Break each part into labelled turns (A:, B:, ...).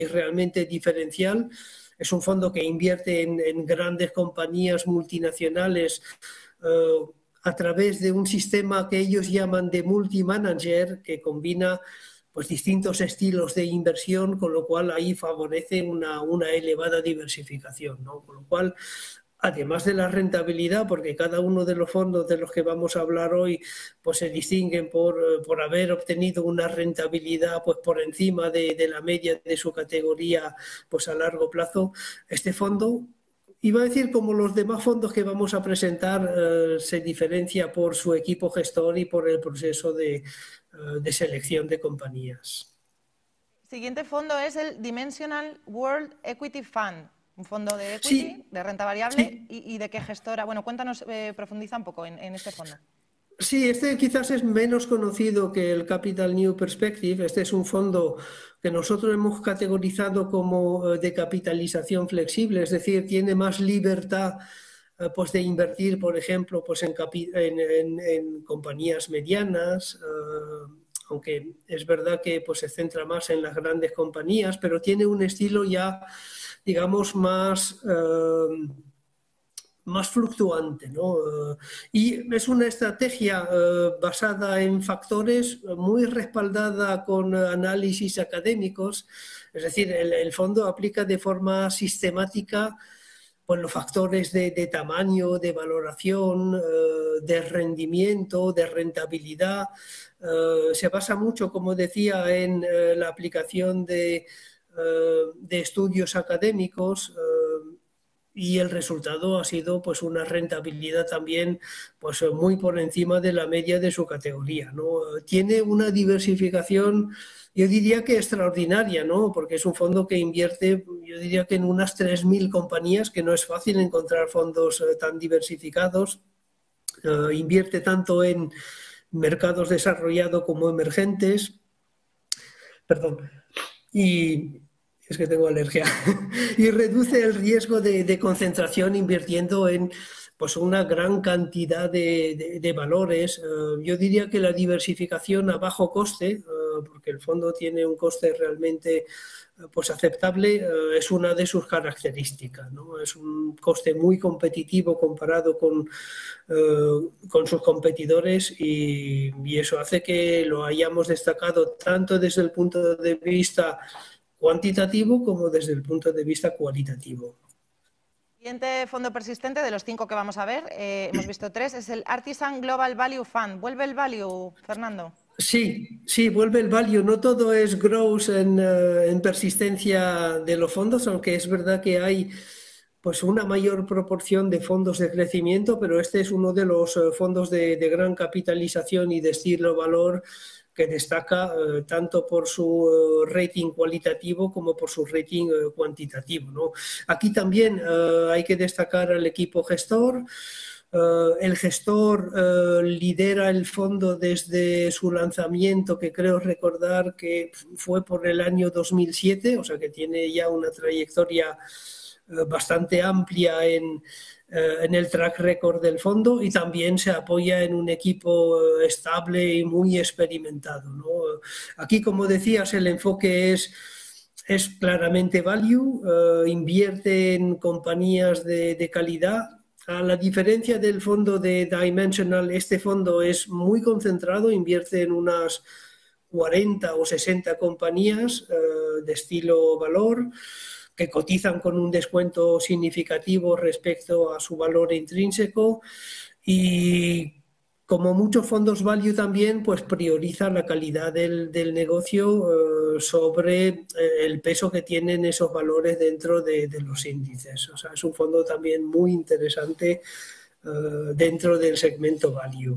A: realmente diferencial. Es un fondo que invierte en grandes compañías multinacionales a través de un sistema que ellos llaman de multimanager, que combina pues distintos estilos de inversión, con lo cual ahí favorece una elevada diversificación, ¿no? Con lo cual, además de la rentabilidad, porque cada uno de los fondos de los que vamos a hablar hoy pues se distinguen por haber obtenido una rentabilidad pues por encima de la media de su categoría pues a largo plazo, este fondo, iba a decir como los demás fondos que vamos a presentar, se diferencia por su equipo gestor y por el proceso de selección de compañías.
B: Siguiente fondo es el Dimensional World Equity Fund, un fondo de equity, de renta variable, y de qué gestora. Bueno, cuéntanos, profundiza un poco en este fondo.
A: Sí, este quizás es menos conocido que el Capital New Perspective. Este es un fondo que nosotros hemos categorizado como de capitalización flexible, es decir, tiene más libertad pues de invertir, por ejemplo, pues en compañías medianas, aunque es verdad que pues, se centra más en las grandes compañías, pero tiene un estilo ya, digamos, más fluctuante, ¿no? Y es una estrategia basada en factores, muy respaldada con análisis académicos, es decir, el fondo aplica de forma sistemática pues, los factores de tamaño, de valoración, de rendimiento, de rentabilidad. Se basa mucho, como decía, en la aplicación de estudios académicos, y el resultado ha sido pues una rentabilidad también pues muy por encima de la media de su categoría, ¿no? Tiene una diversificación, yo diría que extraordinaria, ¿no? Porque es un fondo que invierte, yo diría que en unas 3.000 compañías, que no es fácil encontrar fondos tan diversificados. Invierte tanto en mercados desarrollados como emergentes. Perdón. Y es que tengo alergia. Y reduce el riesgo de concentración invirtiendo en pues, una gran cantidad de valores. Yo diría que la diversificación a bajo coste, porque el fondo tiene un coste realmente pues, aceptable, es una de sus características, ¿no? Es un coste muy competitivo comparado con sus competidores y eso hace que lo hayamos destacado tanto desde el punto de vista cuantitativo como desde el punto de vista cualitativo.
B: Siguiente fondo persistente de los 5 que vamos a ver, hemos visto 3, es el Artisan Global Value Fund. ¿Vuelve el value, Fernando?
A: Sí, vuelve el value. No todo es growth en persistencia de los fondos, aunque es verdad que hay pues una mayor proporción de fondos de crecimiento, pero este es uno de los fondos de gran capitalización y de estilo valor que destaca tanto por su rating cualitativo como por su rating cuantitativo, ¿no? Aquí también hay que destacar al equipo gestor. El gestor lidera el fondo desde su lanzamiento, que creo recordar que fue por el año 2007, o sea que tiene ya una trayectoria bastante amplia en el track record del fondo, y también se apoya en un equipo estable y muy experimentado, ¿no? Aquí, como decías, el enfoque es claramente value, invierte en compañías de calidad. A la diferencia del fondo de Dimensional, este fondo es muy concentrado, invierte en unas 40 o 60 compañías de estilo valor, que cotizan con un descuento significativo respecto a su valor intrínseco, y como muchos fondos value también pues prioriza la calidad del negocio sobre el peso que tienen esos valores dentro de los índices. O sea, es un fondo también muy interesante dentro del segmento value.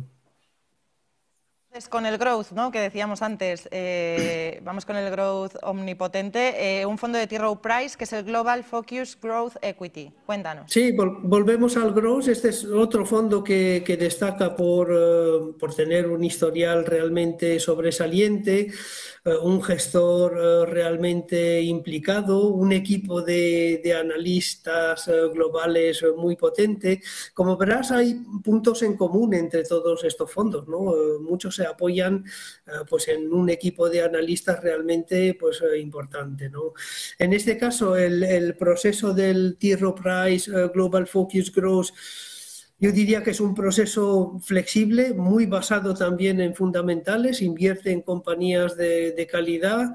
B: Con el growth, ¿no?, que decíamos antes, vamos con el growth omnipotente, un fondo de T. Rowe Price que es el Global Focus Growth Equity. Cuéntanos.
A: Sí, volvemos al growth. Este es otro fondo que destaca por tener un historial realmente sobresaliente, un gestor realmente implicado, un equipo de analistas globales muy potente. Como verás, hay puntos en común entre todos estos fondos, ¿no? Muchos se apoyan pues en un equipo de analistas realmente pues, importante, ¿no? En este caso, el proceso del T. Rowe Price Global Focus Growth, yo diría que es un proceso flexible, muy basado también en fundamentales, invierte en compañías de calidad,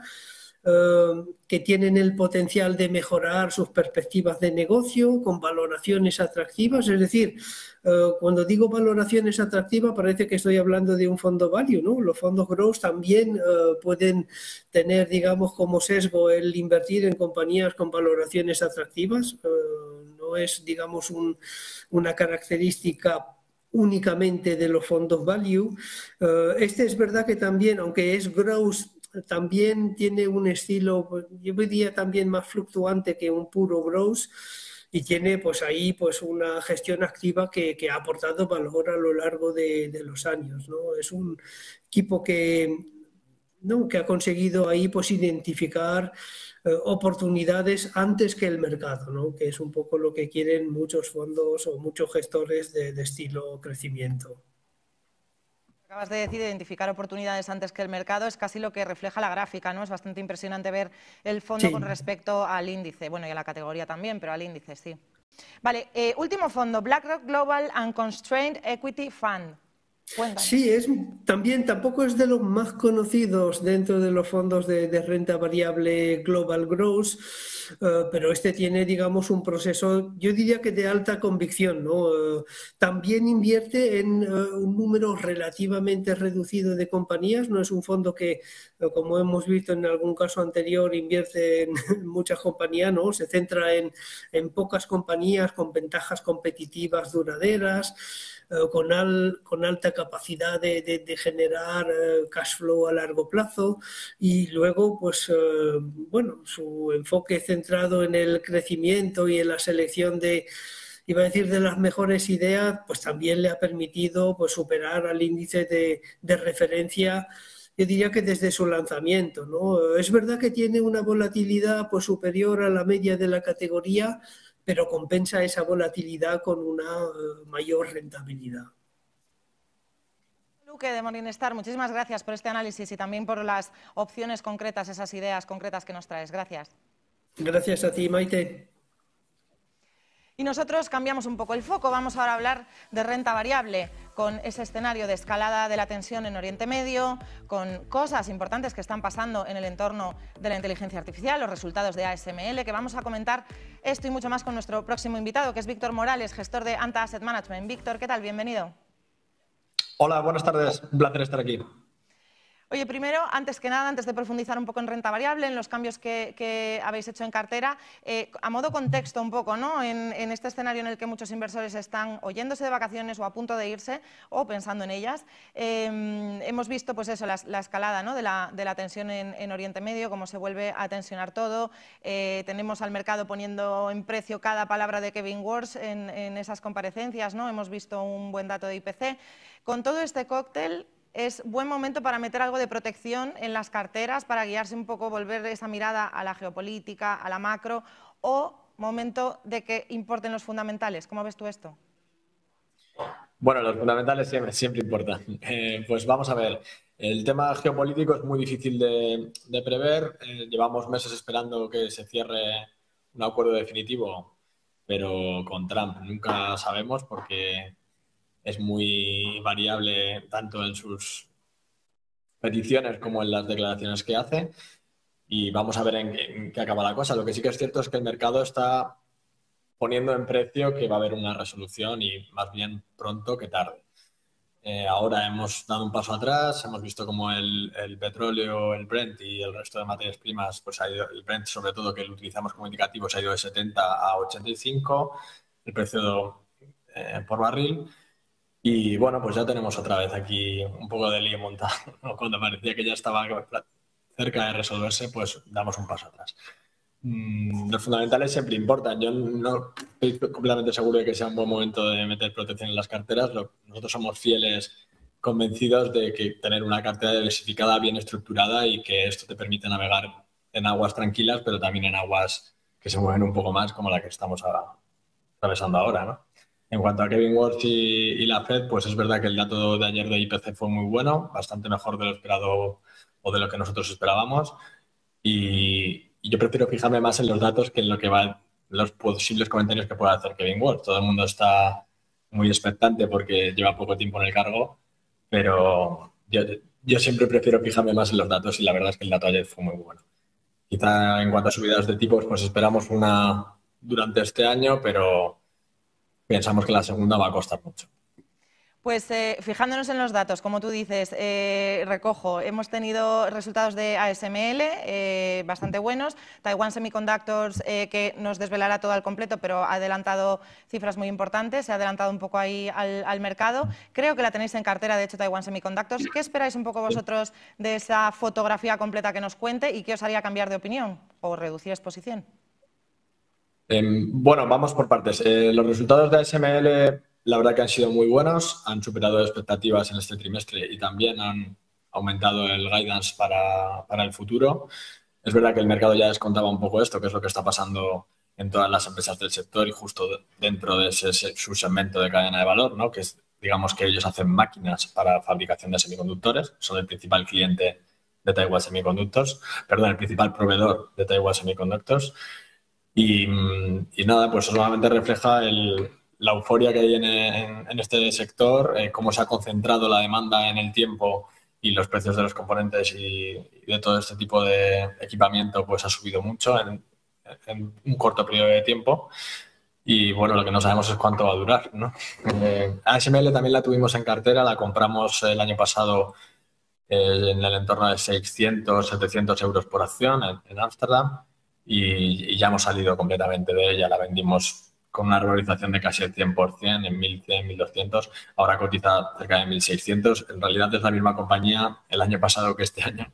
A: que tienen el potencial de mejorar sus perspectivas de negocio con valoraciones atractivas. Es decir, cuando digo valoraciones atractivas parece que estoy hablando de un fondo value, ¿no? Los fondos growth también pueden tener, digamos, como sesgo el invertir en compañías con valoraciones atractivas. No es, digamos, una característica únicamente de los fondos value. Este es verdad que también, aunque es growth, también tiene un estilo, yo diría también más fluctuante que un puro growth, y tiene pues ahí pues una gestión activa que ha aportado valor a lo largo de los años, ¿no? Es un equipo que ha conseguido ahí pues identificar oportunidades antes que el mercado, ¿no? Que es un poco lo que quieren muchos fondos o muchos gestores de estilo crecimiento.
B: Acabas de decir, identificar oportunidades antes que el mercado es casi lo que refleja la gráfica, ¿no? Es bastante impresionante ver el fondo con
A: Sí.
B: respecto al índice, bueno, y a la categoría también, pero al índice sí. Vale, último fondo, BlackRock Global Unconstrained Equity Fund. Cuéntanos.
A: Sí, también tampoco es de los más conocidos dentro de los fondos de renta variable Global Growth, pero este tiene, digamos, un proceso, yo diría que de alta convicción, ¿no? También invierte en un número relativamente reducido de compañías, no es un fondo que, como hemos visto en algún caso anterior, invierte en muchas compañías, ¿no? Se centra en pocas compañías con ventajas competitivas duraderas, con alta capacidad de generar cash flow a largo plazo, y luego pues bueno, su enfoque centrado en el crecimiento y en la selección iba a decir, de las mejores ideas, pues también le ha permitido pues superar al índice de referencia, yo diría que desde su lanzamiento, ¿no? Es verdad que tiene una volatilidad pues superior a la media de la categoría, pero compensa esa volatilidad con una mayor rentabilidad.
B: Luque de Morningstar, muchísimas gracias por este análisis y también por las opciones concretas, esas ideas concretas que nos traes. Gracias.
A: Gracias a ti, Maite.
B: Y nosotros cambiamos un poco el foco, vamos ahora a hablar de renta variable, con ese escenario de escalada de la tensión en Oriente Medio, con cosas importantes que están pasando en el entorno de la inteligencia artificial, los resultados de ASML, que vamos a comentar esto y mucho más con nuestro próximo invitado, que es Víctor Morales, gestor de Anta Asset Management. Víctor, ¿qué tal? Bienvenido.
C: Hola, buenas tardes. Un placer estar aquí.
B: Oye, primero, antes que nada, antes de profundizar un poco en renta variable, en los cambios que habéis hecho en cartera, a modo contexto un poco, ¿no? En este escenario en el que muchos inversores están o yéndose de vacaciones o a punto de irse o pensando en ellas, hemos visto pues eso, la escalada, ¿no? de la tensión en Oriente Medio, cómo se vuelve a tensionar todo. Tenemos al mercado poniendo en precio cada palabra de Kevin Warsh en esas comparecencias, ¿no? Hemos visto un buen dato de IPC. Con todo este cóctel, ¿es buen momento para meter algo de protección en las carteras, para guiarse un poco, volver esa mirada a la geopolítica, a la macro, o momento de que importen los fundamentales? ¿Cómo ves tú esto?
C: Bueno, los fundamentales siempre importan. Pues vamos a ver, el tema geopolítico es muy difícil de prever. Llevamos meses esperando que se cierre un acuerdo definitivo, pero con Trump nunca sabemos porque es muy variable tanto en sus peticiones como en las declaraciones que hace, y vamos a ver en qué acaba la cosa. Lo que sí que es cierto es que el mercado está poniendo en precio que va a haber una resolución, y más bien pronto que tarde. Ahora hemos dado un paso atrás, hemos visto como el petróleo, el Brent y el resto de materias primas, pues ha ido, el Brent sobre todo, que lo utilizamos como indicativo, se ha ido de 70 a 85 el precio por barril. Y bueno, pues ya tenemos otra vez aquí un poco de lío montado, ¿no? Cuando parecía que ya estaba cerca de resolverse, pues damos un paso atrás. Los fundamentales siempre importan. Yo no estoy completamente seguro de que sea un buen momento de meter protección en las carteras. Nosotros somos fieles, convencidos de que tener una cartera diversificada, bien estructurada, y que esto te permite navegar en aguas tranquilas, pero también en aguas que se mueven un poco más, como la que estamos atravesando ahora, ¿no? En cuanto a Kevin Watts y la Fed, pues es verdad que el dato de ayer de IPC fue muy bueno, bastante mejor de lo esperado o de lo que nosotros esperábamos. Y yo prefiero fijarme más en los datos que en lo que va, los posibles comentarios que pueda hacer Kevin Watts. Todo el mundo está muy expectante porque lleva poco tiempo en el cargo, pero yo siempre prefiero fijarme más en los datos y la verdad es que el dato ayer fue muy bueno. Quizá en cuanto a subidas de tipos, pues esperamos una durante este año, pero pensamos que la segunda va a costar mucho.
B: Pues fijándonos en los datos, como tú dices, recojo, hemos tenido resultados de ASML bastante buenos, Taiwan Semiconductors que nos desvelará todo al completo, pero ha adelantado cifras muy importantes, se ha adelantado un poco ahí al mercado. Creo que la tenéis en cartera, de hecho, Taiwan Semiconductors. ¿Qué esperáis un poco vosotros de esa fotografía completa que nos cuente y qué os haría cambiar de opinión o reducir exposición?
C: Bueno, vamos por partes. Los resultados de ASML, la verdad que han sido muy buenos, han superado expectativas en este trimestre y también han aumentado el guidance para el futuro. Es verdad que el mercado ya descontaba un poco esto, que es lo que está pasando en todas las empresas del sector y justo dentro de ese subsegmento de cadena de valor, ¿no? Que es, digamos que ellos hacen máquinas para fabricación de semiconductores, son el principal cliente de Taiwan Semiconductors, perdón, el principal proveedor de Taiwan Semiconductors. Y nada, pues solamente refleja la euforia que hay en este sector, cómo se ha concentrado la demanda en el tiempo y los precios de los componentes y de todo este tipo de equipamiento pues ha subido mucho en un corto periodo de tiempo. Y bueno, lo que no sabemos es cuánto va a durar, ¿no? ASML también la tuvimos en cartera, la compramos el año pasado en el entorno de 600, 700 euros por acción en Ámsterdam y ya hemos salido completamente de ella. La vendimos con una revalorización de casi el 100%, en 1.100, 1.200. Ahora cotiza cerca de 1.600. En realidad es la misma compañía el año pasado que este año.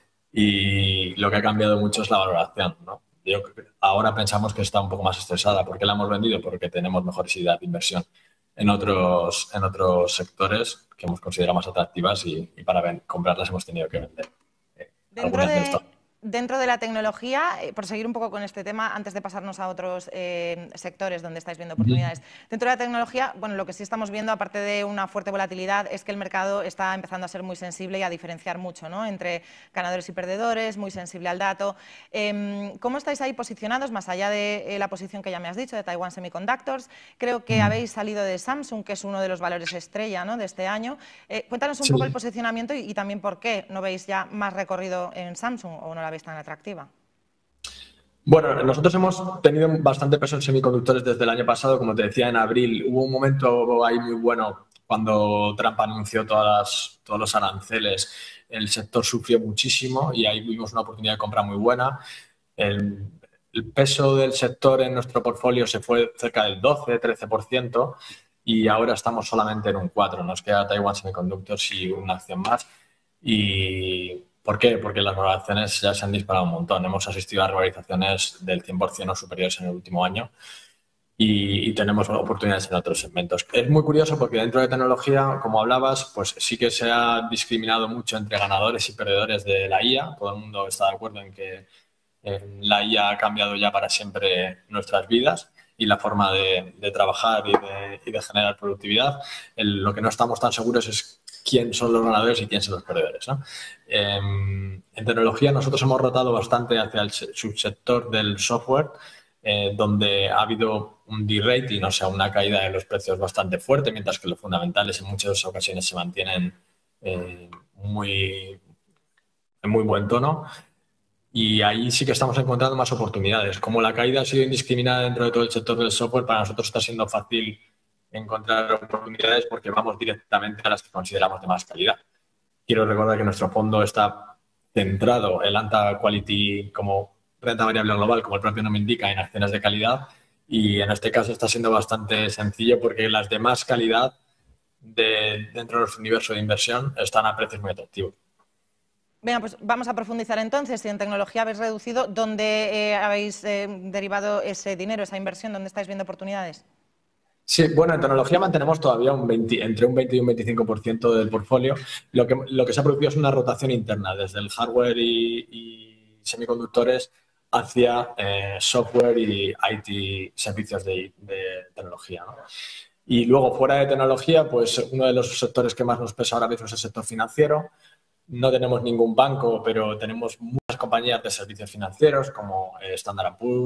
C: Y lo que ha cambiado mucho es la valoración, ¿no? Ahora pensamos que está un poco más estresada. ¿Por qué la hemos vendido? Porque tenemos mejores ideas de inversión en otros sectores que hemos considerado más atractivas y para comprarlas hemos tenido que vender.
B: Dentro de la tecnología, por seguir un poco con este tema, antes de pasarnos a otros sectores donde estáis viendo oportunidades, dentro de la tecnología, bueno, lo que sí estamos viendo, aparte de una fuerte volatilidad, es que el mercado está empezando a ser muy sensible y a diferenciar mucho, ¿no?, entre ganadores y perdedores, muy sensible al dato. ¿Cómo estáis ahí posicionados, más allá de la posición que ya me has dicho, de Taiwan Semiconductors? Creo que habéis salido de Samsung, que es uno de los valores estrella, ¿no?, de este año. Cuéntanos un poco el posicionamiento y también por qué no veis ya más recorrido en Samsung o no la veis tan atractiva.
C: Bueno, nosotros hemos tenido bastante peso en semiconductores desde el año pasado. Como te decía, en abril hubo un momento ahí muy bueno cuando Trump anunció todos los aranceles. El sector sufrió muchísimo y ahí vimos una oportunidad de compra muy buena. El peso del sector en nuestro portfolio se fue cerca del 12-13% y ahora estamos solamente en un 4%. Nos queda Taiwan Semiconductors y una acción más. ¿Y por qué? Porque las valoraciones ya se han disparado un montón. Hemos asistido a revalorizaciones del 100% o superiores en el último año y tenemos oportunidades en otros segmentos. Es muy curioso porque dentro de tecnología, como hablabas, pues sí que se ha discriminado mucho entre ganadores y perdedores de la IA. Todo el mundo está de acuerdo en que la IA ha cambiado ya para siempre nuestras vidas y la forma de trabajar y de generar productividad. Lo que no estamos tan seguros es quién son los ganadores y quién son los perdedores, ¿no? En tecnología nosotros hemos rotado bastante hacia el subsector del software, donde ha habido un de-rating, o sea, una caída de los precios bastante fuerte, mientras que los fundamentales en muchas ocasiones se mantienen en muy buen tono. Y ahí sí que estamos encontrando más oportunidades. Como la caída ha sido indiscriminada dentro de todo el sector del software, para nosotros está siendo fácil encontrar oportunidades porque vamos directamente a las que consideramos de más calidad. Quiero recordar que nuestro fondo está centrado en alta quality como renta variable global, como el propio nombre indica, en acciones de calidad. Y en este caso está siendo bastante sencillo porque las de más calidad dentro de nuestro universo de inversión están a precios muy atractivos.
B: Venga, pues vamos a profundizar entonces. Si en tecnología habéis reducido, ¿dónde habéis derivado ese dinero, esa inversión? ¿Dónde estáis viendo oportunidades?
C: Sí, bueno, en tecnología mantenemos todavía entre un 20 y un 25% del portfolio. Lo que se ha producido es una rotación interna desde el hardware y semiconductores hacia software y IT servicios de tecnología, ¿no? Y luego, fuera de tecnología, pues uno de los sectores que más nos pesa ahora mismo es el sector financiero. No tenemos ningún banco, pero tenemos muchas compañías de servicios financieros como Standard & Poor's,